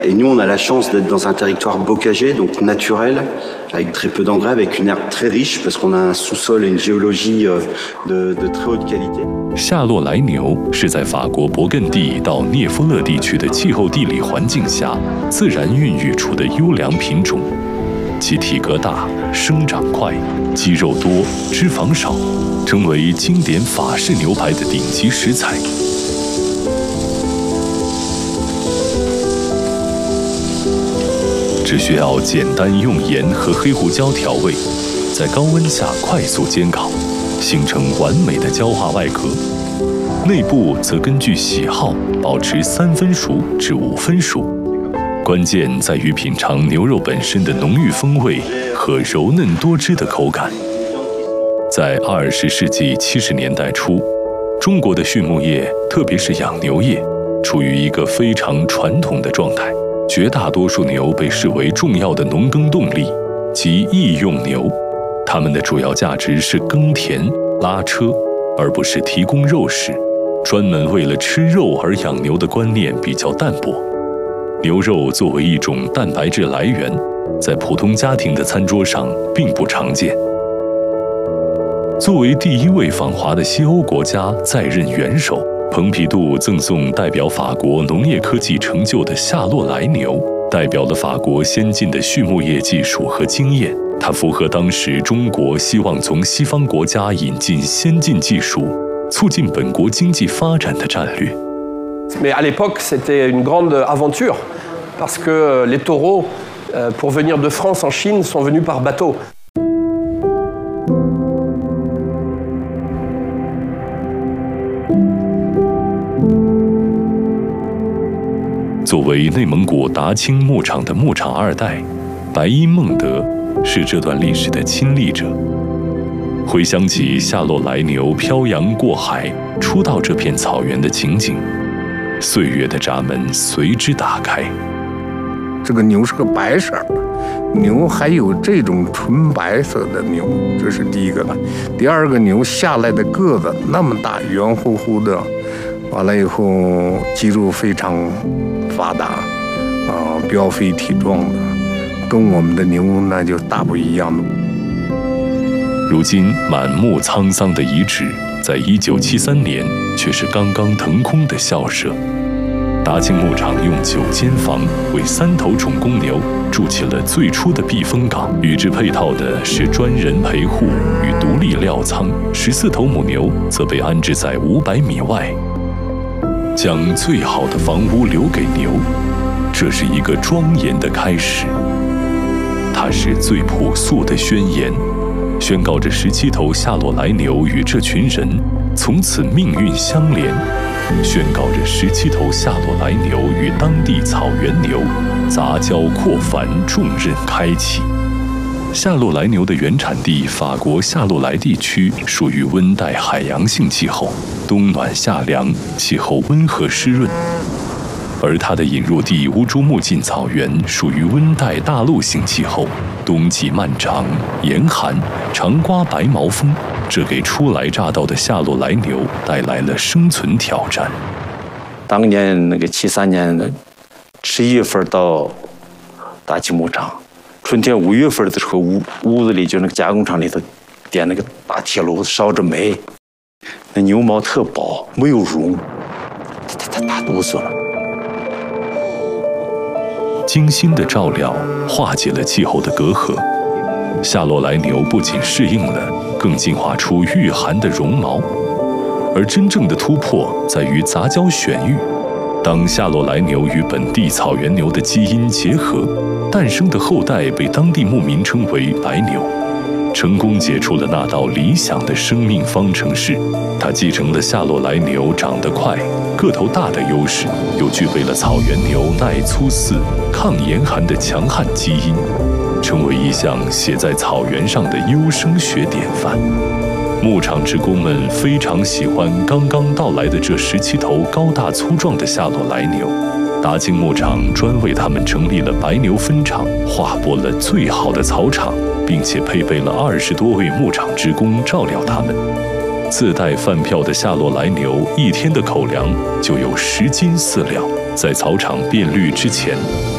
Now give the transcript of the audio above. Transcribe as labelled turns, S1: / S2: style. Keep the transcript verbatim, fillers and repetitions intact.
S1: Et nous, on a la chance d'être dans un territoire bocager, donc naturel, avec très peu d'engrais, avec une herbe très riche, parce qu'on a un sous-sol et une géologie de, de très haute qualité.
S2: 夏洛莱牛是在法国勃艮第到涅夫勒地区的气候地理环境下自然孕育出的优良品种，其体格大、生长快、肌肉多、脂肪少，成为经典法式牛排的顶级食材。 只需要简单用盐和黑胡椒调味，在高温下快速煎烤，形成完美的焦化外壳。内部则根据喜好保持三分熟至五分熟。关键在于品尝牛肉本身的浓郁风味和柔嫩多汁的口感。在二十世纪七十年代初，中国的畜牧业，特别是养牛业，处于一个非常传统的状态。 绝大多数牛被视为重要的农耕动力，即役用牛。它们的主要价值是耕田、拉车，而不是提供肉食。专门为了吃肉而养牛的观念比较淡薄。牛肉作为一种蛋白质来源，在普通家庭的餐桌上并不常见。作为第一位访华的西欧国家在任元首。 蓬皮杜赠送代表法国农业科技成就的夏洛莱牛，代表了法国先进的畜牧业技术和经验。它符合当时中国希望从西方国家引进先进技术，促进本国经济发展的战略。
S3: Mais à l'époque, c'était une grande aventure parce que les taureaux, pour venir de France en Chine, sont venus par bateau.
S2: 作为内蒙古达青牧场的牧场二代，白衣孟德是这段历史的亲历者。回想起夏洛莱牛漂洋过海出到这片草原的情景，岁月的闸门随之打开。
S4: 这个牛是个白色的，牛还有这种纯白色的牛，这是第一个了。第二个牛下来的个子那么大，圆乎乎的。 完了以后，肌肉非常发达，啊、呃，膘肥体壮的，跟我们的牛那就大不一样了。
S2: 如今满目沧桑的遗址，在一九七三年却是刚刚腾空的校舍。达青牧场用九间房为三头宠公牛筑起了最初的避风港，与之配套的是专人陪护与独立料仓。十四头母牛则被安置在五百米外。 将最好的房屋留给牛，这是一个庄严的开始。它是最朴素的宣言，宣告着十七头夏洛莱牛与这群人从此命运相连，宣告着十七头夏洛莱牛与当地草原牛杂交扩繁重任开启。 夏洛莱牛的原产地法国夏洛莱地区属于温带海洋性气候，冬暖夏凉，气候温和湿润；而它的引入地乌珠穆沁草原属于温带大陆性气候，冬季漫长，严寒，常刮白毛风，这给初来乍到的夏洛莱牛带来了生存挑战。
S5: 当年那个七三年十一月份到达青牧场。 春天五月份的时候，屋屋子里就那个加工厂里头，点那个大铁炉子烧着煤，那牛毛特薄，没有绒，它它它打哆嗦了。
S2: 精心的照料化解了气候的隔阂，夏洛莱牛不仅适应了，更进化出御寒的绒毛。而真正的突破在于杂交选育。 当夏洛莱牛与本地草原牛的基因结合，诞生的后代被当地牧民称为白牛，成功结出了那道理想的生命方程式。它继承了夏洛莱牛长得快、个头大的优势，又具备了草原牛耐粗饲、抗严寒的强悍基因，成为一项写在草原上的优生学典范。 牧场职工们非常喜欢刚刚到来的这十七头高大粗壮的夏洛莱牛，达青牧场专为他们成立了白牛分场，划拨了最好的草场，并且配备了二十多位牧场职工照料他们。自带饭票的夏洛莱牛一天的口粮就有十斤饲料，在草场变绿之前，